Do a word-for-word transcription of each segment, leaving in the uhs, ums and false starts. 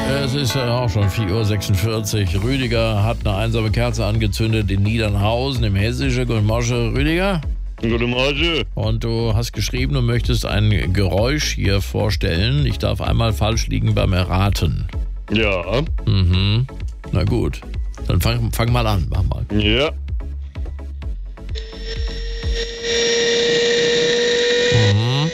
Es ist äh, auch schon vier Uhr sechsundvierzig. Rüdiger hat eine einsame Kerze angezündet in Niedernhausen im Hessischen. Guten Morgen, Rüdiger. Guten Morgen. Und du hast geschrieben, du möchtest ein Geräusch hier vorstellen. Ich darf einmal falsch liegen beim Erraten. Ja. Mhm. Na gut. Dann fang, fang mal an. Mach mal. Ja. Mhm.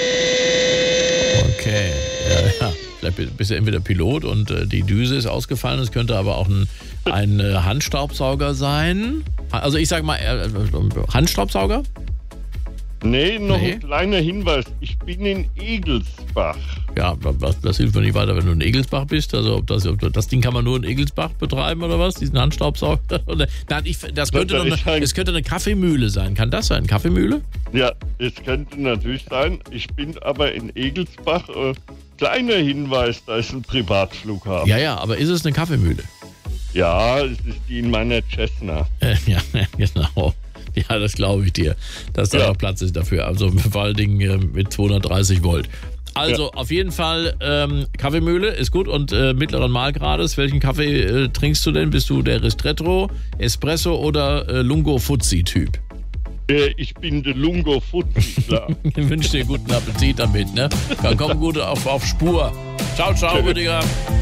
Okay. Ja, ja. Vielleicht bist du entweder Pilot und äh, die Düse ist ausgefallen. Es könnte aber auch ein, ein äh, Handstaubsauger sein. Also ich sag mal, äh, Handstaubsauger? Nee, noch Nee. ein kleiner Hinweis. Ich bin in Egelsbach. Ja, das, das hilft mir nicht weiter, wenn du in Egelsbach bist. Also ob das, ob das Ding kann man nur in Egelsbach betreiben oder was? Diesen Handstaubsauger? Oder, nein, ich, das könnte Da doch ist eine, ein- es könnte eine Kaffeemühle sein. Kann das sein? Kaffeemühle? Ja, es könnte natürlich sein. Ich bin aber in Egelsbach. Äh, kleiner Hinweis, da ist ein Privatflughafen. Ja, ja, aber ist es eine Kaffeemühle? Ja, es ist die in meiner Cessna. Äh, ja, genau. Ja, das glaube ich dir, dass da Ja. noch Platz ist dafür. Also vor allen Dingen äh, mit zweihundertdreißig Volt. Also auf jeden Fall ähm, Kaffeemühle ist gut und äh, mittleren Mahlgrades. Welchen Kaffee äh, trinkst du denn? Bist du der Ristretto, Espresso oder äh, Lungo Fuzzi Typ? Äh, ich bin der Lungo Fuzzi, klar. Ich wünsche dir guten Appetit damit, ne? Dann komm gut auf, auf Spur. Ciao, ciao, Rüdiger.